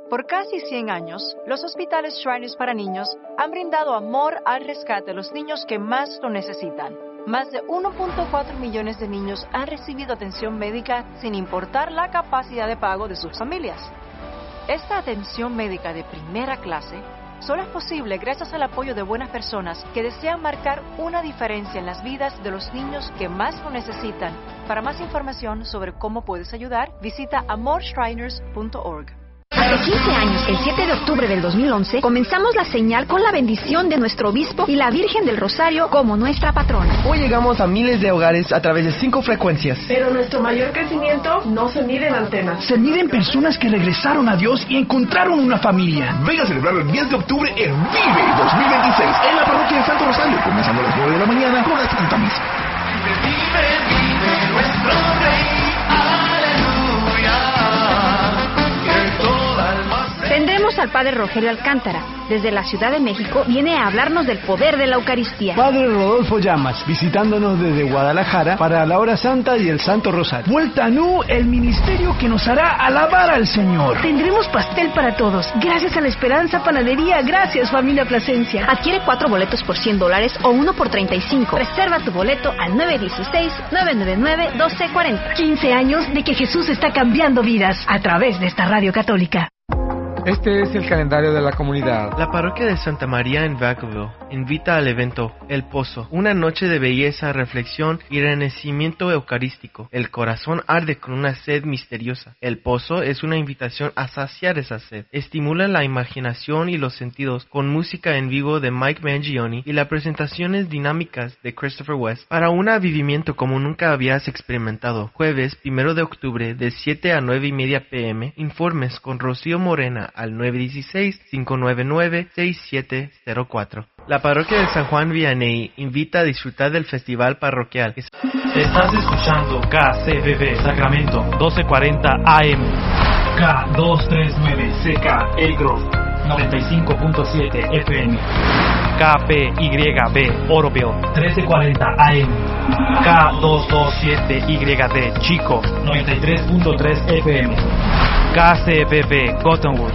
Por casi 100 años, los hospitales Shriners para niños han brindado amor al rescate de los niños que más lo necesitan. Más de 1.4 millones de niños han recibido atención médica sin importar la capacidad de pago de sus familias. Esta atención médica de primera clase solo es posible gracias al apoyo de buenas personas que desean marcar una diferencia en las vidas de los niños que más lo necesitan. Para más información sobre cómo puedes ayudar, visita amorshriners.org. Hace 15 años, el 7 de octubre del 2011, comenzamos la señal con la bendición de nuestro obispo y la Virgen del Rosario como nuestra patrona. Hoy llegamos a miles de hogares a través de 5 frecuencias. Pero nuestro mayor crecimiento no se mide en antenas. Se mide en personas que regresaron a Dios y encontraron una familia. Venga a celebrar el 10 de octubre en Vive 2026 en la parroquia de Santo Rosario, comenzando a las 9 de la mañana con la Santa Misa. Vive nuestro Rey. Tendremos al Padre Rogelio Alcántara. Desde la Ciudad de México viene a hablarnos del poder de la Eucaristía. Padre Rodolfo Llamas, visitándonos desde Guadalajara para la Hora Santa y el Santo Rosario. Vuelta Nu, el ministerio que nos hará alabar al Señor. Tendremos pastel para todos. Gracias a la Esperanza Panadería. Gracias, familia Plasencia. Adquiere 4 boletos por $100 o 1 por $35. Reserva tu boleto al 916-999-1240. 15 años de que Jesús está cambiando vidas a través de esta radio católica. Este es el calendario de la comunidad. La parroquia de Santa María en Vacaville invita al evento El Pozo, una noche de belleza, reflexión y renacimiento eucarístico. El corazón arde con una sed misteriosa. El Pozo es una invitación a saciar esa sed. Estimula la imaginación y los sentidos con música en vivo de Mike Mangione y las presentaciones dinámicas de Christopher West para un avivamiento como nunca habías experimentado. Jueves 1 de octubre de 7 a 9:30 p.m. Informes con Rocío Morena al 916-599-6704. La parroquia de San Juan Vianney invita a disfrutar del festival parroquial. Estás escuchando KCBB Sacramento 1240 AM, K239 CK El Grove 95.7 FM, KPYB Oroville 1340 AM, K227YD Chico 93.3 FM, KCBB Cottonwood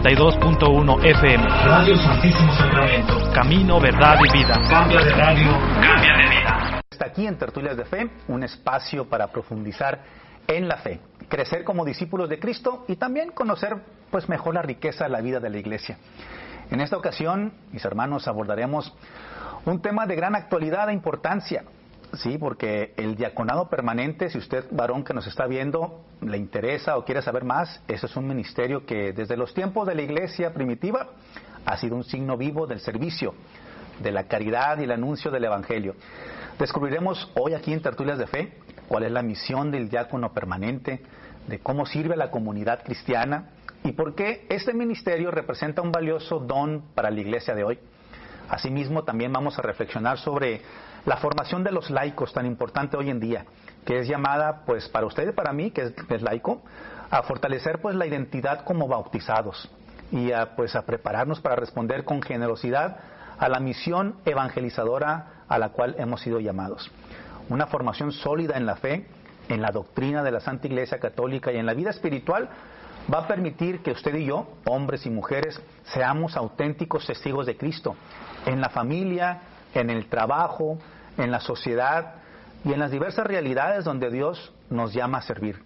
92.1 FM. Radio Santísimo Sacramento. Camino, verdad y vida. Cambia de radio, cambia de vida. Está aquí en Tertulias de Fe, un espacio para profundizar en la fe, crecer como discípulos de Cristo y también conocer pues mejor la riqueza de la vida de la Iglesia. En esta ocasión, mis hermanos, abordaremos un tema de gran actualidad e importancia. Sí, porque el diaconado permanente, si usted, varón que nos está viendo, le interesa o quiere saber más, ese es un ministerio que desde los tiempos de la iglesia primitiva ha sido un signo vivo del servicio, de la caridad y el anuncio del evangelio. Descubriremos hoy aquí en Tertulias de Fe cuál es la misión del diácono permanente, de cómo sirve a la comunidad cristiana y por qué este ministerio representa un valioso don para la iglesia de hoy. Asimismo, también vamos a reflexionar sobre la formación de los laicos, tan importante hoy en día, que es llamada, pues para usted y para mí, que es laico, a fortalecer pues la identidad como bautizados y a prepararnos para responder con generosidad a la misión evangelizadora a la cual hemos sido llamados. Una formación sólida en la fe, en la doctrina de la Santa Iglesia Católica y en la vida espiritual va a permitir que usted y yo, hombres y mujeres, seamos auténticos testigos de Cristo, en la familia, en el trabajo, en la sociedad y en las diversas realidades donde Dios nos llama a servir.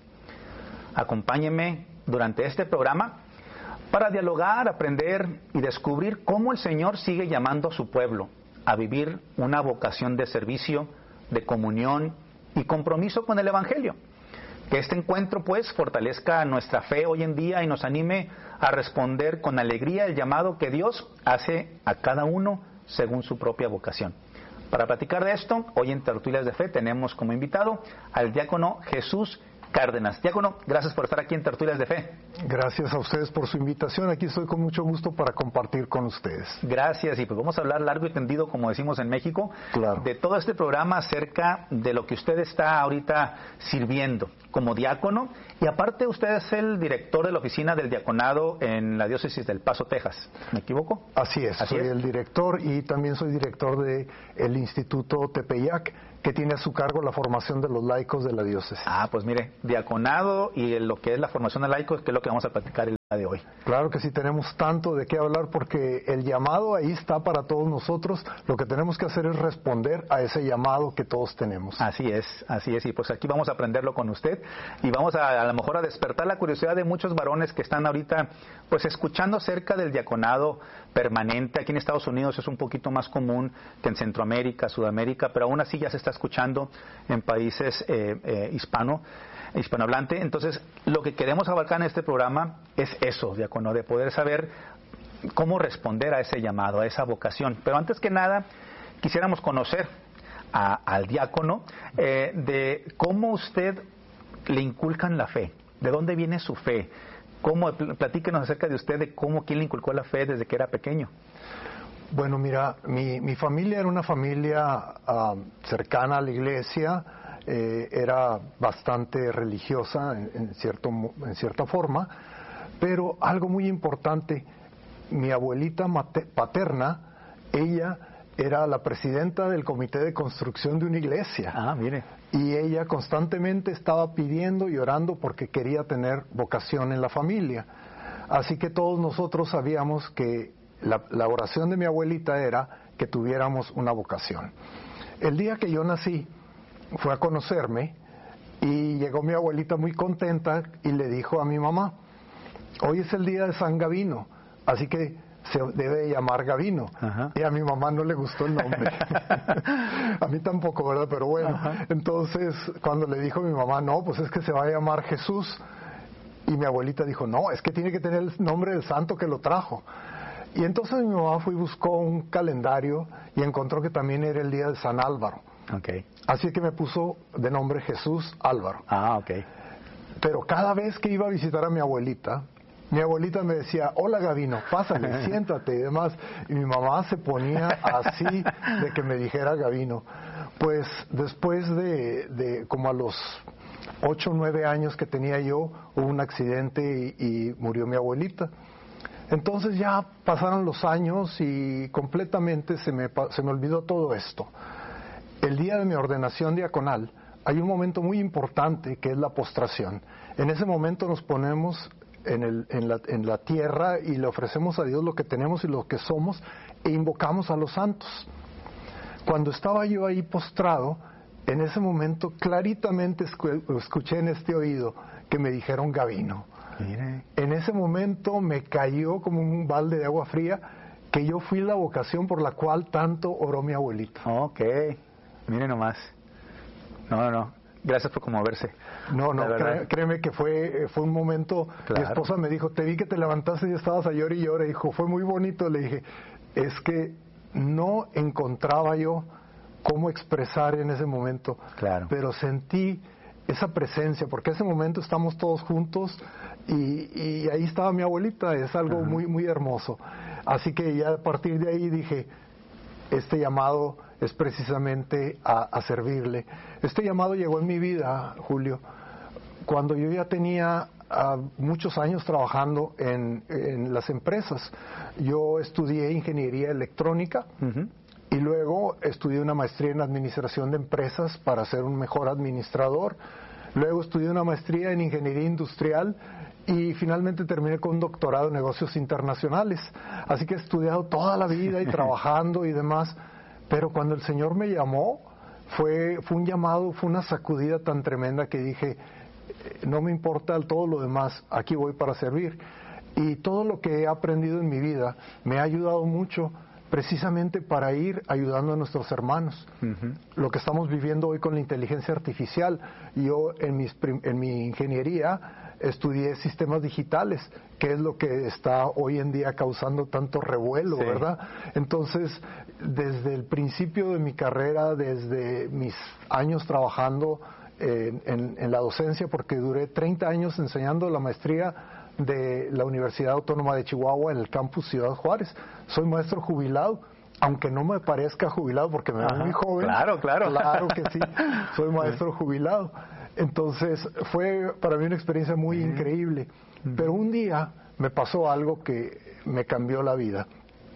Acompáñenme durante este programa para dialogar, aprender y descubrir cómo el Señor sigue llamando a su pueblo a vivir una vocación de servicio, de comunión y compromiso con el Evangelio. Que este encuentro pues fortalezca nuestra fe hoy en día y nos anime a responder con alegría el llamado que Dios hace a cada uno según su propia vocación. Para platicar de esto, hoy en Tertulias de Fe tenemos como invitado al diácono Jesús Cárdenas. Diácono, gracias por estar aquí en Tertulias de Fe. Gracias a ustedes por su invitación. Aquí estoy con mucho gusto para compartir con ustedes. Gracias, y pues vamos a hablar largo y tendido, como decimos en México, claro, de todo este programa acerca de lo que usted está ahorita sirviendo como diácono. Y aparte usted es el director de la oficina del diaconado en la diócesis del Paso, Texas. ¿Me equivoco? Así es, soy el director y también soy director del Instituto Tepeyac, que tiene a su cargo la formación de los laicos de la diócesis. Ah, pues mire, diaconado y lo que es la formación de laicos, que es lo que vamos a platicar el de hoy. Claro que sí, tenemos tanto de qué hablar porque el llamado ahí está para todos nosotros. Lo que tenemos que hacer es responder a ese llamado que todos tenemos. Así es, y pues aquí vamos a aprenderlo con usted y vamos a lo mejor a despertar la curiosidad de muchos varones que están ahorita pues escuchando acerca del diaconado permanente. Aquí en Estados Unidos es un poquito más común que en Centroamérica, Sudamérica, pero aún así ya se está escuchando en países hispanohablante. Entonces, lo que queremos abarcar en este programa es eso, diácono, de poder saber cómo responder a ese llamado, a esa vocación. Pero antes que nada, quisiéramos conocer al diácono de cómo usted le inculcan la fe, de dónde viene su fe. Platíquenos acerca de usted, de quién le inculcó la fe desde que era pequeño. Bueno, mira, mi familia era una familia cercana a la iglesia. Era bastante religiosa en cierta forma, pero algo muy importante, mi abuelita paterna, ella era la presidenta del comité de construcción de una iglesia. Mire. Y ella constantemente estaba pidiendo y orando porque quería tener vocación en la familia. Así que todos nosotros sabíamos que la oración de mi abuelita era que tuviéramos una vocación. El día que yo nací, fue a conocerme y llegó mi abuelita muy contenta y le dijo a mi mamá: hoy es el día de San Gavino, así que se debe llamar Gavino. Ajá. Y a mi mamá no le gustó el nombre. A mí tampoco, ¿verdad? Pero bueno, ajá. Entonces cuando le dijo mi mamá, no, pues es que se va a llamar Jesús, y mi abuelita dijo, no, es que tiene que tener el nombre del santo que lo trajo. Y entonces mi mamá fue y buscó un calendario y encontró que también era el día de San Álvaro. Okay. Así que me puso de nombre Jesús Álvaro. Okay. Pero cada vez que iba a visitar a mi abuelita me decía, hola Gavino, pásale, siéntate y demás. Y mi mamá se ponía así de que me dijera Gavino. Pues después de como a los 8 o 9 años que tenía yo, hubo un accidente y murió mi abuelita. Entonces ya pasaron los años y completamente se me olvidó todo esto. El día de mi ordenación diaconal hay un momento muy importante que es la postración. En ese momento nos ponemos en la tierra y le ofrecemos a Dios lo que tenemos y lo que somos e invocamos a los santos. Cuando estaba yo ahí postrado, en ese momento claritamente escuché en este oído que me dijeron Gavino. Mire. En ese momento me cayó como un balde de agua fría que yo fui la vocación por la cual tanto oró mi abuelito. Ok. Mire nomás. No. Gracias por conmoverse. No, créeme que fue un momento. Claro. Mi esposa me dijo, te vi que te levantaste y estabas a llorar y llorar. Dijo, fue muy bonito. Le dije, es que no encontraba yo cómo expresar en ese momento. Claro. Pero sentí esa presencia, porque en ese momento estamos todos juntos y ahí estaba mi abuelita. Es algo muy, muy hermoso. Así que ya a partir de ahí dije, este llamado es precisamente a servirle. Este llamado llegó en mi vida, Julio, cuando yo ya tenía muchos años trabajando en las empresas. Yo estudié ingeniería electrónica y luego estudié una maestría en administración de empresas para ser un mejor administrador. Luego estudié una maestría en ingeniería industrial y finalmente terminé con un doctorado en negocios internacionales. Así que he estudiado toda la vida y trabajando y demás. Pero cuando el Señor me llamó, fue un llamado, fue una sacudida tan tremenda que dije, no me importa todo lo demás, aquí voy para servir. Y todo lo que he aprendido en mi vida me ha ayudado mucho precisamente para ir ayudando a nuestros hermanos. Lo que estamos viviendo hoy con la inteligencia artificial. Yo en mi ingeniería estudié sistemas digitales, que es lo que está hoy en día causando tanto revuelo, sí, ¿verdad? Entonces, desde el principio de mi carrera, desde mis años trabajando en la docencia, porque duré 30 años enseñando la maestría de la Universidad Autónoma de Chihuahua en el campus Ciudad Juárez. Soy maestro jubilado, aunque no me parezca jubilado porque me veo muy joven. Claro. Claro que sí, soy maestro jubilado. Entonces fue para mí una experiencia muy increíble. Pero un día me pasó algo que me cambió la vida.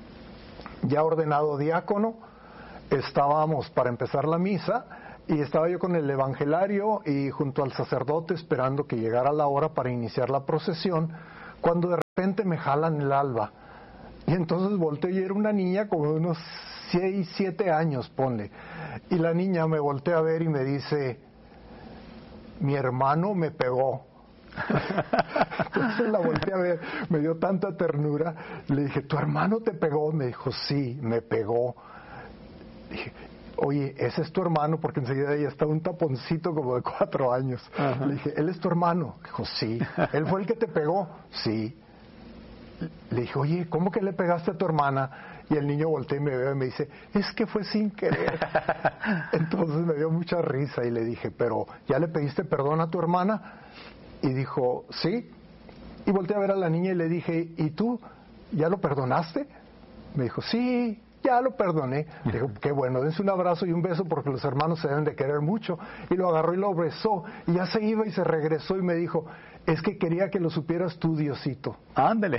Ya ordenado diácono, estábamos para empezar la misa y estaba yo con el evangelario y junto al sacerdote esperando que llegara la hora para iniciar la procesión, cuando de repente me jalan el alba. Y entonces volteo y era una niña como de unos 6, 7 años, ponle. Y la niña me voltea a ver y me dice, mi hermano me pegó. Entonces la volteé a ver, me dio tanta ternura. Le dije, ¿tu hermano te pegó? Me dijo, sí, me pegó. Dije, oye, ese es tu hermano, porque enseguida ella está un taponcito como de 4 años. Ajá. Le dije, ¿él es tu hermano? Dijo, sí. ¿Él fue el que te pegó? Sí. Le dije, oye, ¿cómo que le pegaste a tu hermana? Y el niño voltea y me ve y me dice, es que fue sin querer. Entonces me dio mucha risa y le dije, ¿pero ya le pediste perdón a tu hermana? Y dijo, sí. Y volteé a ver a la niña y le dije, ¿y tú ya lo perdonaste? Me dijo, sí, ya lo perdoné. Le dijo, qué bueno, dense un abrazo y un beso porque los hermanos se deben de querer mucho. Y lo agarró y lo besó. Y ya se iba y se regresó y me dijo, es que quería que lo supieras tú, Diosito. Ándale.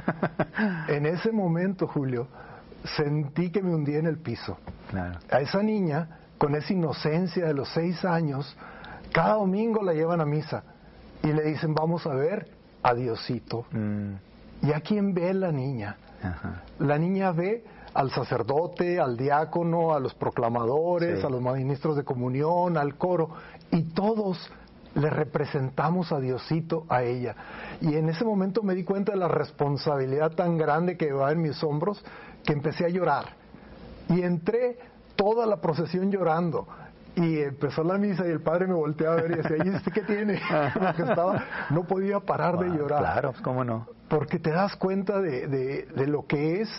En ese momento, Julio, sentí que me hundí en el piso. Claro. A esa niña, con esa inocencia de los 6 años, cada domingo la llevan a misa y le dicen, vamos a ver a Diosito. ¿Y a quién ve la niña? Ajá. La niña ve al sacerdote, al diácono, a los proclamadores, sí, a los ministros de comunión, al coro, y todos le representamos a Diosito a ella. Y en ese momento me di cuenta de la responsabilidad tan grande que llevaba en mis hombros, que empecé a llorar. Y entré toda la procesión llorando. Y empezó la misa y el padre me volteó a ver y decía, ¿y este qué tiene? Porque no podía parar de llorar. Claro, ¿cómo no? Porque te das cuenta de lo que es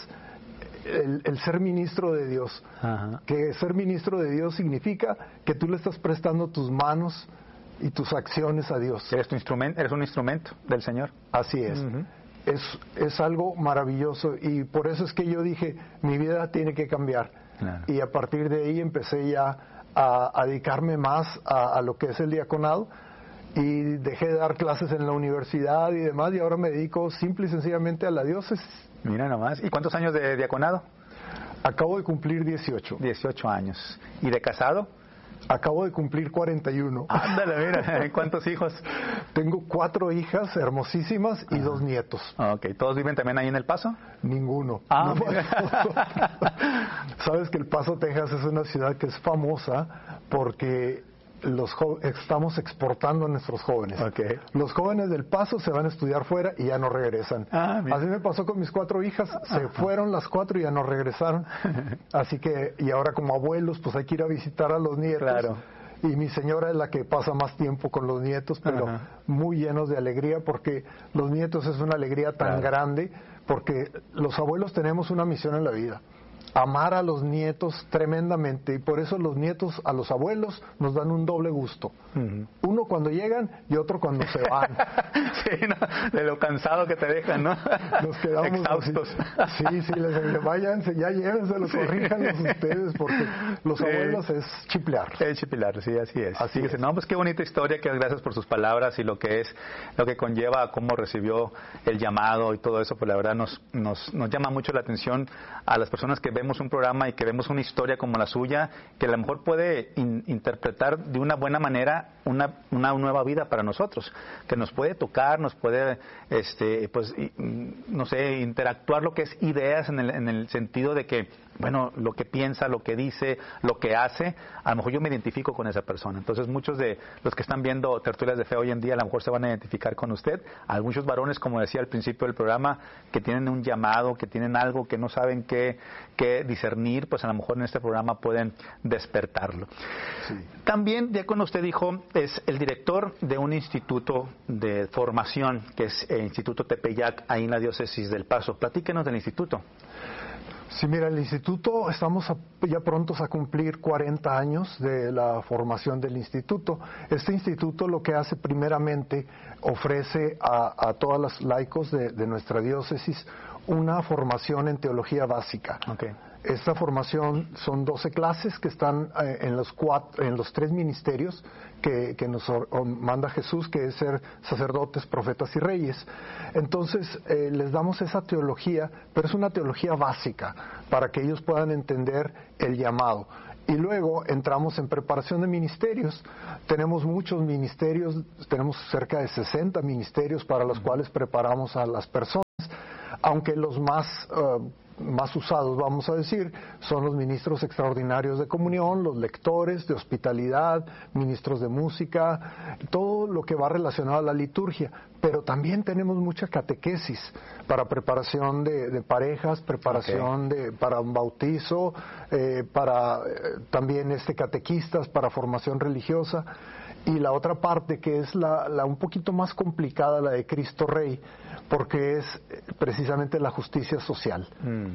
el ser ministro de Dios. Ajá. Que ser ministro de Dios significa que tú le estás prestando tus manos y tus acciones a Dios. Eres un instrumento del Señor. Así es. Uh-huh. Es algo maravilloso y por eso es que yo dije, mi vida tiene que cambiar. Claro. Y a partir de ahí empecé ya a dedicarme más a lo que es el diaconado y dejé de dar clases en la universidad y demás y ahora me dedico simple y sencillamente a la diócesis. Mira nomás. ¿Y cuántos años de diaconado? Acabo de cumplir 18. 18 años. ¿Y de casado? Acabo de cumplir 41. Ándale, mira. ¿Cuántos hijos? Tengo 4 hijas hermosísimas y 2 nietos. Ok. ¿Todos viven también ahí en El Paso? Ninguno. Ah, no, sabes que El Paso, Texas es una ciudad que es famosa porque estamos exportando a nuestros jóvenes. Okay. Los jóvenes del Paso se van a estudiar fuera y ya no regresan. Así me pasó con mis 4 hijas, se fueron las 4 y ya no regresaron. Así que, y ahora como abuelos, pues hay que ir a visitar a los nietos. Claro. Y mi señora es la que pasa más tiempo con los nietos, pero muy llenos de alegría, porque los nietos es una alegría tan grande, porque los abuelos tenemos una misión en la vida. Amar a los nietos tremendamente y por eso los nietos a los abuelos nos dan un doble gusto. Uh-huh. Uno cuando llegan y otro cuando se van. Sí, ¿no? De lo cansado que te dejan, ¿no? Nos quedamos exhaustos. Sí, les digo, váyanse, ya llévenselos, corríjanlos ustedes, porque los abuelos es chiplear. Es chiplear, sí, así es. Así es. No, pues qué bonita historia, que gracias por sus palabras y lo que conlleva, cómo recibió el llamado y todo eso, pues la verdad nos llama mucho la atención a las personas que vemos un programa y que vemos una historia como la suya, que a lo mejor puede interpretar de una buena manera una nueva vida para nosotros, que nos puede tocar, nos puede no sé, interactuar lo que es ideas en el sentido de que, bueno, lo que piensa, lo que dice, lo que hace, a lo mejor yo me identifico con esa persona. Entonces muchos de los que están viendo Tertulias de Fe hoy en día a lo mejor se van a identificar con usted. Algunos varones, como decía al principio del programa, que tienen un llamado, que tienen algo que no saben qué discernir, pues a lo mejor en este programa pueden despertarlo. Sí. También, ya cuando usted dijo, es el director de un instituto de formación, que es el Instituto Tepeyac, ahí en la diócesis del Paso. Platíquenos del instituto. Sí, mira, el instituto, estamos ya prontos a cumplir 40 años de la formación del instituto. Este instituto lo que hace primeramente, ofrece a todos los laicos de nuestra diócesis una formación en teología básica. Okay. Esta formación son 12 clases que están en los 3 ministerios que nos manda Jesús, que es ser sacerdotes, profetas y reyes. Entonces les damos esa teología, pero es una teología básica para que ellos puedan entender el llamado. Y luego entramos en preparación de ministerios. Tenemos muchos ministerios, tenemos cerca de 60 ministerios para los cuales preparamos a las personas, aunque los más usados, vamos a decir, son los ministros extraordinarios de comunión, los lectores de hospitalidad, ministros de música, todo lo que va relacionado a la liturgia. Pero también tenemos mucha catequesis para preparación de parejas, preparación para un bautizo, también catequistas para formación religiosa. Y la otra parte, que es la un poquito más complicada, la de Cristo Rey, porque es precisamente la justicia social,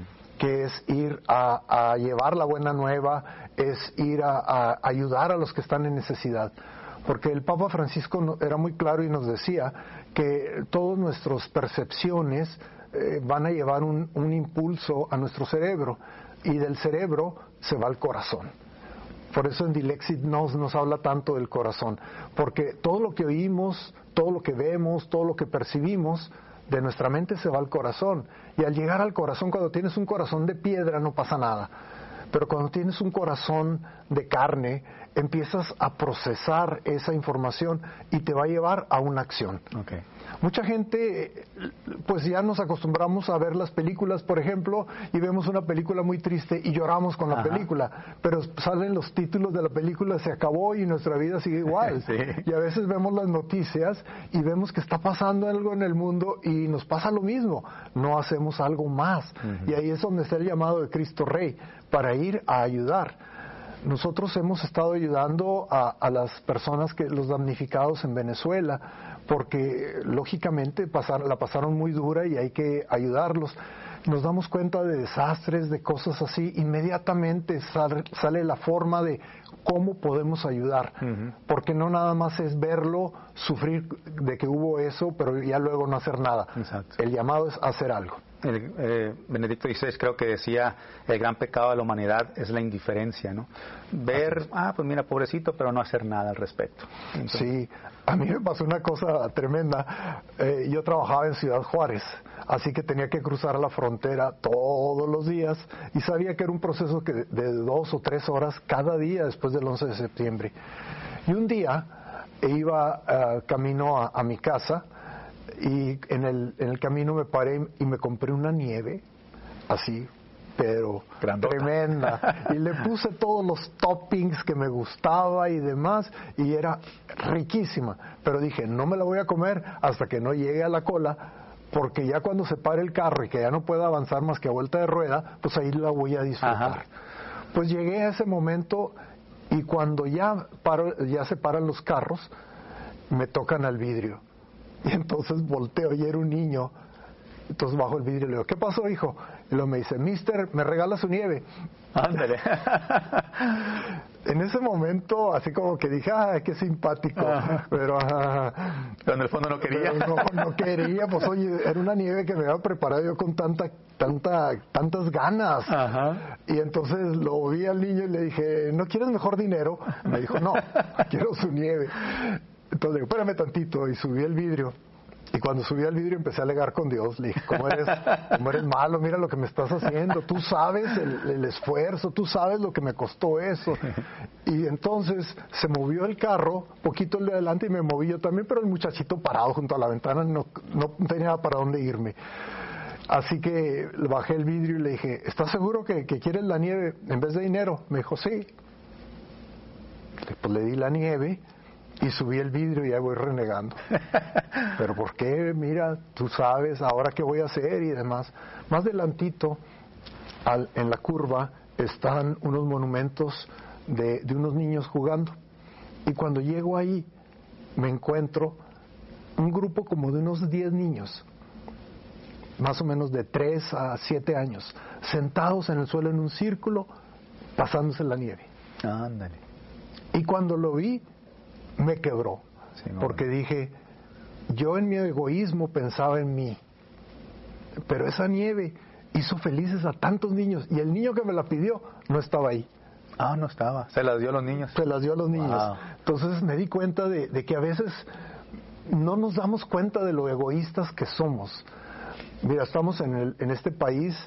que es ir a llevar la buena nueva, es ir a ayudar a los que están en necesidad. Porque el Papa Francisco era muy claro y nos decía que todas nuestras percepciones van a llevar un impulso a nuestro cerebro, y del cerebro se va al corazón. Por eso en Dilexit nos habla tanto del corazón, porque todo lo que oímos, todo lo que vemos, todo lo que percibimos, de nuestra mente se va al corazón. Y al llegar al corazón, cuando tienes un corazón de piedra no pasa nada. Pero cuando tienes un corazón de carne, empiezas a procesar esa información y te va a llevar a una acción. Okay. Mucha gente, pues ya nos acostumbramos a ver las películas, por ejemplo, y vemos una película muy triste y lloramos con la película, pero salen los títulos de la película, se acabó y nuestra vida sigue igual. Sí. Y a veces vemos las noticias y vemos que está pasando algo en el mundo y nos pasa lo mismo, no hacemos algo más. Y ahí es donde está el llamado de Cristo Rey, para ir a ayudar. Nosotros hemos estado ayudando a las personas, los damnificados en Venezuela, porque lógicamente la pasaron muy dura y hay que ayudarlos. Nos damos cuenta de desastres, de cosas así, inmediatamente sale la forma de cómo podemos ayudar, porque no nada más es verlo, sufrir de que hubo eso, pero ya luego no hacer nada. Exacto. El llamado es hacer algo. Benedicto XVI creo que decía, el gran pecado de la humanidad es la indiferencia, ¿no? Ver, pues mira, pobrecito, pero no hacer nada al respecto. Entonces... Sí, a mí me pasó una cosa tremenda. Yo trabajaba en Ciudad Juárez, así que tenía que cruzar la frontera todos los días y sabía que era un proceso de 2 o 3 horas cada día después del 11 de septiembre. Y un día iba camino a mi casa, y en el camino me paré y me compré una nieve, así, pero grandota, tremenda, y le puse todos los toppings que me gustaba y demás, y era riquísima, pero dije, no me la voy a comer hasta que no llegue a la cola, porque ya cuando se pare el carro y que ya no pueda avanzar más que a vuelta de rueda, pues ahí la voy a disfrutar. Pues llegué a ese momento, y cuando ya se paran los carros, me tocan al vidrio. Y entonces volteo y era un niño. Entonces bajo el vidrio y le digo, ¿qué pasó, hijo? Y luego me dice, mister, ¿me regala su nieve? Ándale. En ese momento, así como que dije, qué simpático. Pero en el fondo no quería. No quería, pues oye, era una nieve que me había preparado yo con tantas ganas. Y entonces lo vi al niño y le dije, ¿no quieres mejor dinero? Me dijo, no, quiero su nieve. Entonces le digo, espérame tantito, y subí el vidrio. Y cuando subí al vidrio empecé a alegar con Dios. Le dije, ¿cómo eres malo? Mira lo que me estás haciendo. Tú sabes el esfuerzo, tú sabes lo que me costó eso. Y entonces se movió el carro, poquito el de adelante, y me moví yo también, pero el muchachito parado junto a la ventana no tenía para dónde irme. Así que bajé el vidrio y le dije, ¿estás seguro que quieres la nieve en vez de dinero? Me dijo, sí. Pues le di la nieve y subí el vidrio y ahí voy renegando. ¿Pero por qué? Mira, tú sabes, ahora qué voy a hacer y demás. Más adelantito, en la curva, están unos monumentos de unos niños jugando. Y cuando llego ahí, me encuentro un grupo como de unos 10 niños, más o menos de 3 a 7 años, sentados en el suelo en un círculo, pasándose la nieve. Ándale. Y cuando lo vi, me quebró, porque dije, yo en mi egoísmo pensaba en mí, pero esa nieve hizo felices a tantos niños, y el niño que me la pidió no estaba ahí. No estaba, se las dio a los niños. Se las dio a los niños. Wow. Entonces me di cuenta de que a veces no nos damos cuenta de lo egoístas que somos. Mira, estamos en este país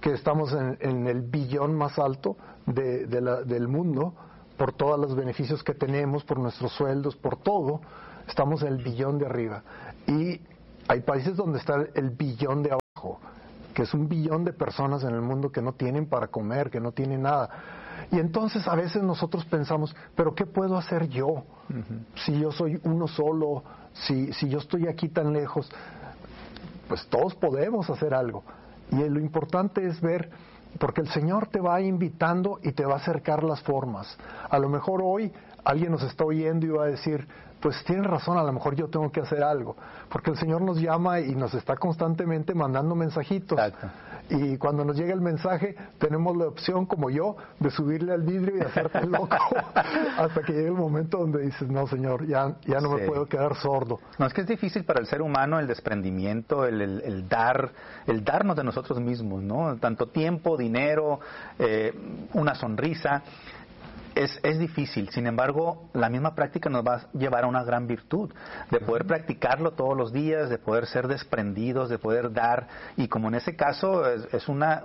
que estamos en el billón más alto del mundo, por todos los beneficios que tenemos, por nuestros sueldos, por todo, estamos en el billón de arriba. Y hay países donde está el billón de abajo, que es 1 billón de personas en el mundo que no tienen para comer, que no tienen nada. Y entonces a veces nosotros pensamos, ¿pero qué puedo hacer yo? Si yo soy uno solo, si yo estoy aquí tan lejos, pues todos podemos hacer algo. Y lo importante es ver, porque el Señor te va invitando y te va a acercar las formas. A lo mejor hoy alguien nos está oyendo y va a decir, pues tienes razón, a lo mejor yo tengo que hacer algo, porque el Señor nos llama y nos está constantemente mandando mensajitos. Exacto. Y cuando nos llega el mensaje, tenemos la opción, como yo, de subirle al vidrio y hacerte loco hasta que llegue el momento donde dices, no, Señor, ya no me puedo quedar sordo. No, es que es difícil para el ser humano el desprendimiento, el darnos de nosotros mismos, ¿no? Tanto tiempo, dinero, una sonrisa. Es difícil, sin embargo, la misma práctica nos va a llevar a una gran virtud, de poder practicarlo todos los días, de poder ser desprendidos, de poder dar, y como en ese caso es una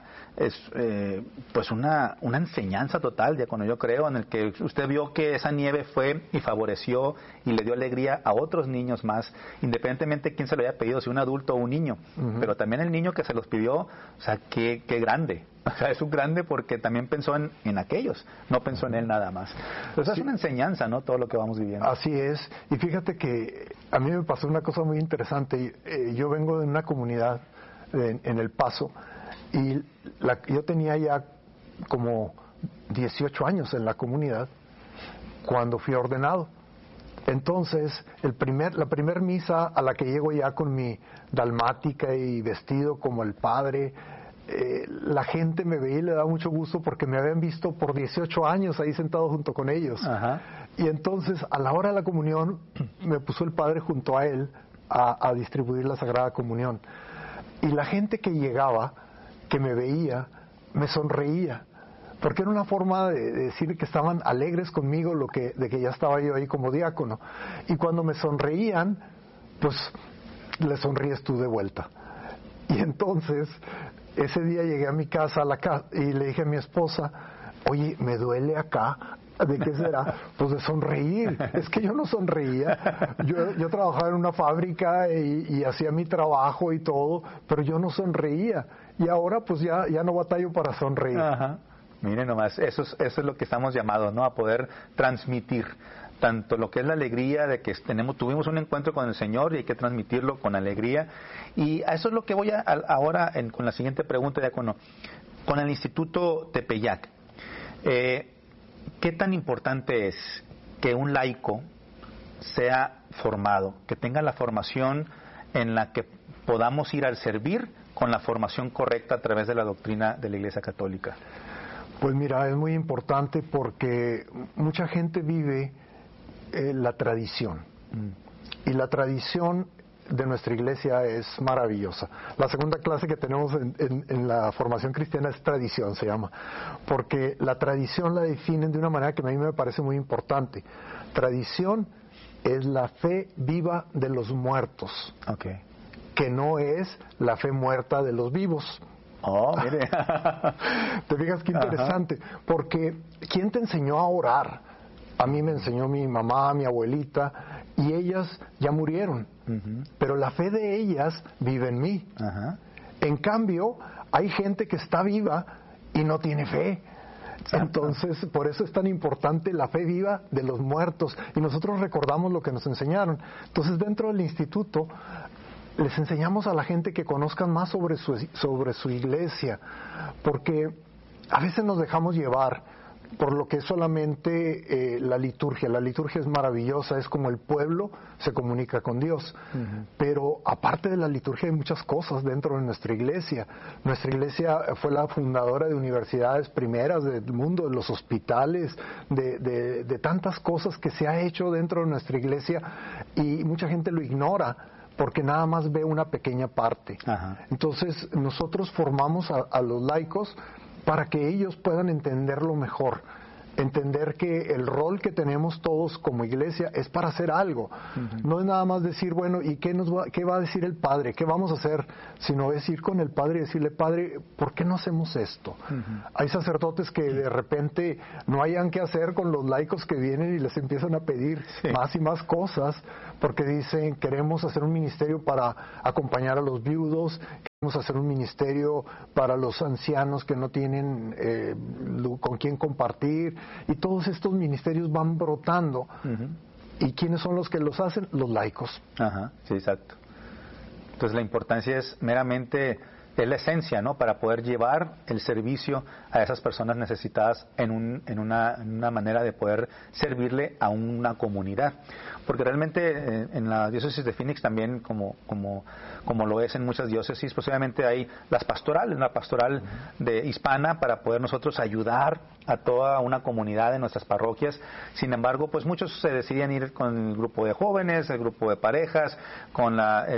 enseñanza total, diácono, yo creo, en el que usted vio que esa nieve fue y favoreció y le dio alegría a otros niños más, independientemente de quién se lo haya pedido, si un adulto o un niño, pero también el niño que se los pidió, o sea, qué grande. O sea, es un grande porque también pensó en aquellos, no pensó en él nada más. Entonces es una enseñanza, ¿no? Todo lo que vamos viviendo. Así es. Y fíjate que a mí me pasó una cosa muy interesante. Yo vengo de una comunidad en El Paso y yo tenía ya como 18 años en la comunidad cuando fui ordenado. Entonces, la primer misa a la que llego ya con mi dalmática y vestido como el padre, la gente me veía y le daba mucho gusto porque me habían visto por 18 años ahí sentado junto con ellos. Ajá. Y entonces a la hora de la comunión me puso el padre junto a él a distribuir la Sagrada Comunión. Y la gente que llegaba, que me veía, me sonreía, porque era una forma de decir que estaban alegres conmigo de que ya estaba yo ahí como diácono. Y cuando me sonreían, pues le sonríes tú de vuelta. Y entonces ese día llegué a mi casa, y le dije a mi esposa, oye, me duele acá. ¿De qué será? Pues de sonreír. Es que yo no sonreía. Yo trabajaba en una fábrica y hacía mi trabajo y todo, pero yo no sonreía. Y ahora pues ya no batallo para sonreír. Ajá. Miren nomás, eso es lo que estamos llamados, ¿no? A poder transmitir tanto lo que es la alegría de que tuvimos un encuentro con el Señor y hay que transmitirlo con alegría. Y a eso es lo que voy ahora con la siguiente pregunta, diácono. Con el Instituto Tepeyac, ¿qué tan importante es que un laico sea formado, que tenga la formación en la que podamos ir al servir con la formación correcta a través de la doctrina de la Iglesia Católica? Pues mira, es muy importante porque mucha gente vive la tradición. Y la tradición de nuestra iglesia es maravillosa. La segunda clase que tenemos en la formación cristiana es tradición, se llama, porque la tradición la definen de una manera que a mí me parece muy importante. Tradición es la fe viva de los muertos, que no es la fe muerta de los vivos. Oh, mire. Te fijas qué interesante, porque ¿quién te enseñó a orar? A mí me enseñó mi mamá, mi abuelita, y ellas ya murieron, pero la fe de ellas vive en mí. En cambio, hay gente que está viva y no tiene fe. Entonces, por eso es tan importante la fe viva de los muertos, y nosotros recordamos lo que nos enseñaron. Entonces, dentro del instituto les enseñamos a la gente que conozcan más sobre su iglesia, porque a veces nos dejamos llevar por lo que es solamente la liturgia. La liturgia es maravillosa, es como el pueblo se comunica con Dios. Pero aparte de la liturgia hay muchas cosas dentro de nuestra iglesia. Nuestra iglesia fue la fundadora de universidades primeras del mundo, de los hospitales, de tantas cosas que se ha hecho dentro de nuestra iglesia, y mucha gente lo ignora porque nada más ve una pequeña parte. Entonces nosotros formamos a los laicos para que ellos puedan entenderlo mejor. entender que el rol que tenemos todos como iglesia es para hacer algo. No es nada más decir, bueno, ¿y qué va a decir el Padre? ¿Qué vamos a hacer? Sino es ir con el Padre y decirle, Padre, ¿por qué no hacemos esto? Hay sacerdotes que de repente no hayan qué hacer con los laicos que vienen y les empiezan a pedir más y más cosas, porque dicen, queremos hacer un ministerio para acompañar a los viudos, queremos hacer un ministerio para los ancianos que no tienen con quién compartir, y todos estos ministerios van brotando. ¿Y quiénes son los que los hacen? Los laicos. Sí, exacto. Entonces la importancia es meramente, es la esencia, ¿no? Para poder llevar el servicio a esas personas necesitadas en una manera de poder servirle a una comunidad. Porque realmente en la diócesis de Phoenix también, como lo es en muchas diócesis, pues obviamente hay las pastorales, una pastoral de hispana para poder nosotros ayudar a toda una comunidad en nuestras parroquias. Sin embargo, pues muchos se decidían ir con el grupo de jóvenes, el grupo de parejas, con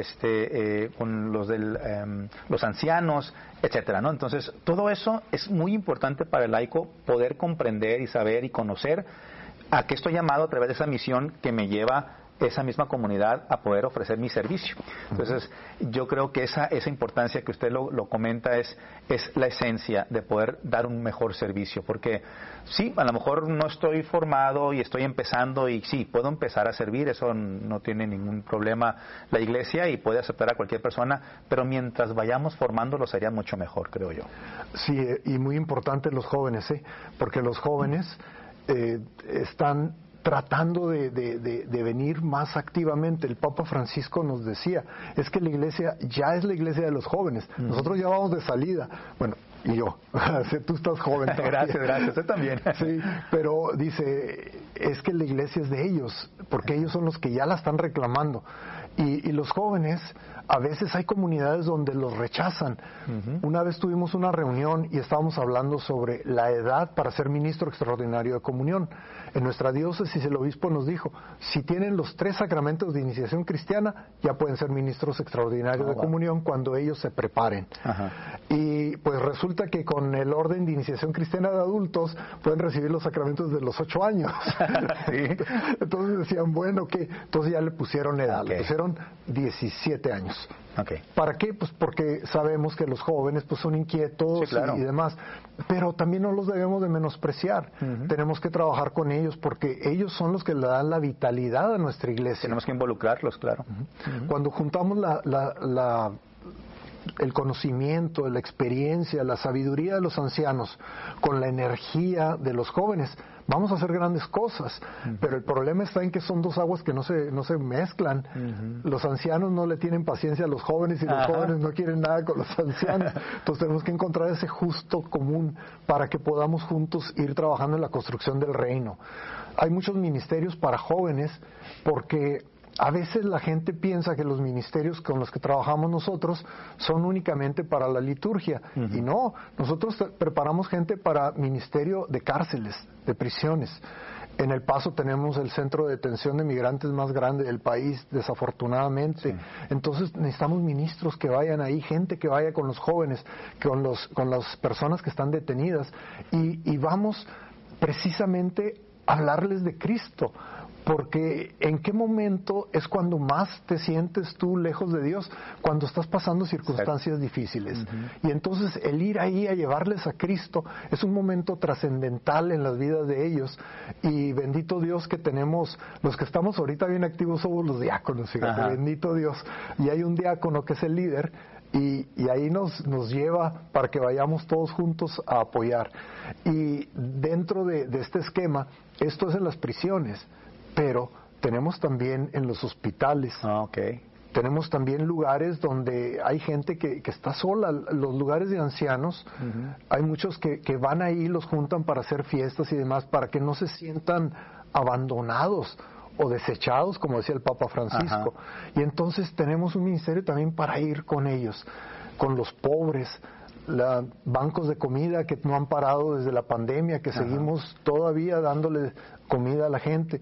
los ancianos, etcétera, ¿no? Entonces, todo eso es muy importante para el laico poder comprender y saber y conocer a qué estoy llamado a través de esa misión que me lleva esa misma comunidad a poder ofrecer mi servicio. Entonces, yo creo que esa importancia que usted lo comenta es la esencia de poder dar un mejor servicio, porque sí, a lo mejor no estoy formado y estoy empezando, y sí, puedo empezar a servir, eso no tiene ningún problema la iglesia y puede aceptar a cualquier persona, pero mientras vayamos formándolo sería mucho mejor, creo yo. Sí, y muy importante los jóvenes, porque los jóvenes están tratando de venir más activamente. El Papa Francisco nos decía, es que la iglesia ya es la iglesia de los jóvenes. Nosotros ya vamos de salida. Bueno, y yo, tú estás joven todavía. Gracias, usted también. Sí, pero dice, es que la iglesia es de ellos, porque ellos son los que ya la están reclamando. Y los jóvenes, a veces hay comunidades donde los rechazan. Una vez tuvimos una reunión y estábamos hablando sobre la edad para ser ministro extraordinario de comunión. En nuestra diócesis el obispo nos dijo, si tienen los 3 sacramentos de iniciación cristiana, ya pueden ser ministros extraordinarios de comunión cuando ellos se preparen. Y pues resulta que con el orden de iniciación cristiana de adultos pueden recibir los sacramentos de los 8 años. Entonces decían, bueno, ¿qué? Entonces ya le pusieron edad, le pusieron 17 años. ¿Para qué? Pues porque sabemos que los jóvenes pues son inquietos y demás, pero también no los debemos de menospreciar. Tenemos que trabajar con ellos porque ellos son los que le dan la vitalidad a nuestra iglesia. Tenemos que involucrarlos, claro. Cuando juntamos el conocimiento, la experiencia, la sabiduría de los ancianos con la energía de los jóvenes, vamos a hacer grandes cosas. Pero el problema está en que son 2 aguas que no se mezclan. Los ancianos no le tienen paciencia a los jóvenes y los jóvenes no quieren nada con los ancianos. Entonces tenemos que encontrar ese justo común para que podamos juntos ir trabajando en la construcción del reino. Hay muchos ministerios para jóvenes porque a veces la gente piensa que los ministerios con los que trabajamos nosotros son únicamente para la liturgia. Y no, nosotros preparamos gente para ministerio de cárceles, de prisiones. En El Paso tenemos el centro de detención de migrantes más grande del país, desafortunadamente. Entonces necesitamos ministros que vayan ahí, gente que vaya con los jóvenes, con las personas que están detenidas. Y vamos precisamente a hablarles de Cristo. Porque ¿en qué momento es cuando más te sientes tú lejos de Dios? Cuando estás pasando circunstancias difíciles. Y entonces el ir ahí a llevarles a Cristo es un momento trascendental en las vidas de ellos. Y bendito Dios que tenemos, los que estamos ahorita bien activos somos los diáconos, fíjate, bendito Dios. Y hay un diácono que es el líder. Y ahí nos lleva para que vayamos todos juntos a apoyar. Y dentro de este esquema, esto es en las prisiones, pero tenemos también en los hospitales. Tenemos también lugares donde hay gente que está sola, los lugares de ancianos. Hay muchos que van ahí, los juntan para hacer fiestas y demás, para que no se sientan abandonados o desechados, como decía el Papa Francisco. Y entonces tenemos un ministerio también para ir con ellos, con los pobres, bancos de comida que no han parado desde la pandemia, que seguimos todavía dándole comida a la gente.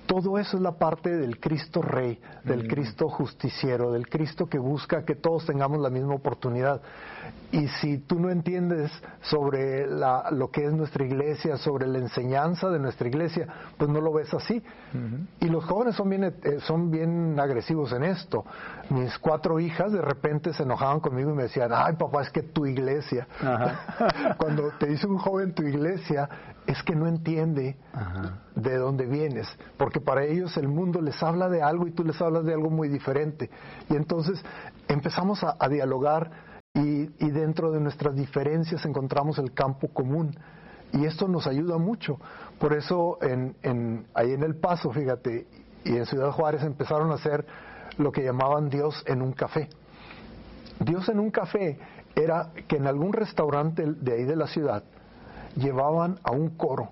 Todo eso es la parte del Cristo Rey, del Cristo justiciero, del Cristo que busca que todos tengamos la misma oportunidad. Y si tú no entiendes sobre lo que es nuestra iglesia, sobre la enseñanza de nuestra iglesia, pues no lo ves así. Y los jóvenes son bien agresivos en esto. Mis 4 hijas de repente se enojaban conmigo y me decían, ay papá, es que tu iglesia. Cuando te dice un joven tu iglesia, es que no entiende de dónde vienes, porque para ellos el mundo les habla de algo y tú les hablas de algo muy diferente. Y entonces empezamos a dialogar y dentro de nuestras diferencias encontramos el campo común. Y esto nos ayuda mucho. Por eso ahí en El Paso, fíjate, y en Ciudad Juárez empezaron a hacer lo que llamaban Dios en un café. Dios en un café era que en algún restaurante de ahí de la ciudad llevaban a un coro.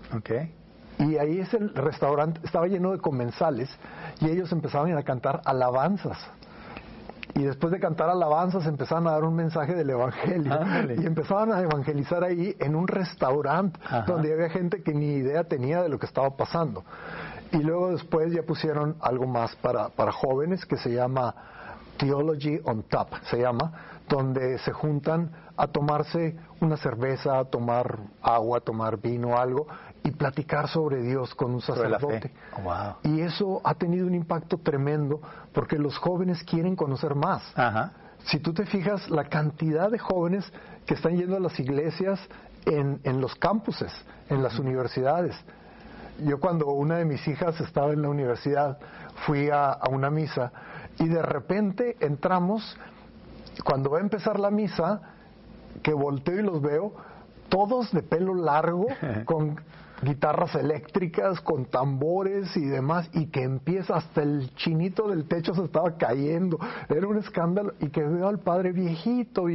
Y ahí el restaurante estaba lleno de comensales y ellos empezaban a cantar alabanzas. Y después de cantar alabanzas empezaban a dar un mensaje del evangelio. Y empezaban a evangelizar ahí en un restaurante donde había gente que ni idea tenía de lo que estaba pasando. Y luego después ya pusieron algo más para jóvenes que se llama Theology on Tap, se llama, donde se juntan a tomarse una cerveza, a tomar agua, a tomar vino, algo, y platicar sobre Dios con un sacerdote. Y eso ha tenido un impacto tremendo porque los jóvenes quieren conocer más. Si tú te fijas, la cantidad de jóvenes que están yendo a las iglesias en los campuses, en las universidades. Yo cuando una de mis hijas estaba en la universidad, fui a una misa y de repente entramos, cuando va a empezar la misa, que volteo y los veo, todos de pelo largo, con guitarras eléctricas, con tambores y demás, y que empieza hasta el chinito del techo se estaba cayendo. Era un escándalo, y que veo al padre viejito.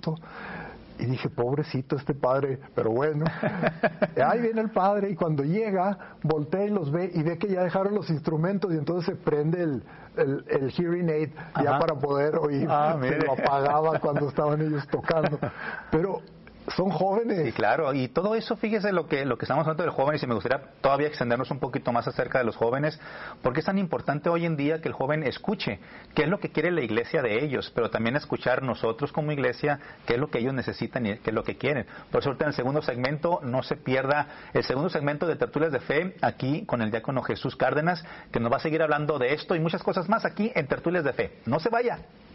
Y dije, pobrecito este padre, pero bueno. Ahí viene el padre y cuando llega, voltea y los ve y ve que ya dejaron los instrumentos y entonces se prende el hearing aid ya para poder oír. Se lo apagaba cuando estaban ellos tocando. Pero son jóvenes. Sí, claro, y todo eso, fíjese lo que estamos hablando de los jóvenes, y me gustaría todavía extendernos un poquito más acerca de los jóvenes, porque es tan importante hoy en día que el joven escuche qué es lo que quiere la iglesia de ellos, pero también escuchar nosotros como iglesia qué es lo que ellos necesitan y qué es lo que quieren. Por eso ahorita en el segundo segmento, no se pierda el segundo segmento de Tertulias de Fe, aquí con el diácono Jesús Cárdenas, que nos va a seguir hablando de esto y muchas cosas más aquí en Tertulias de Fe. No se vaya.